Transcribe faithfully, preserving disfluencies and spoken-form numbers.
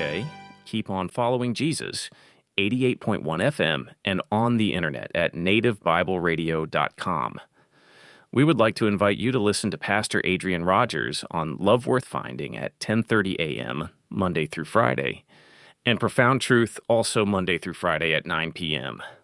J. Keep on following Jesus, eighty-eight point one F M, and on the internet at native bible radio dot com. We would like to invite you to listen to Pastor Adrian Rogers on Love Worth Finding at ten thirty a.m. Monday through Friday, and Profound Truth also Monday through Friday at nine p.m.